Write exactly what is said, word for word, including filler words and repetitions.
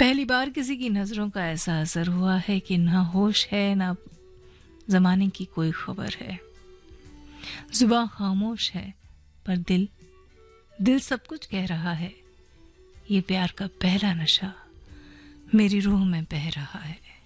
पहली बार किसी की नजरों का ऐसा असर हुआ है कि ना होश है ना जमाने की कोई खबर है। जुबान खामोश है पर दिल दिल सब कुछ कह रहा है। ये प्यार का पहला नशा मेरी रूह में बह रहा है।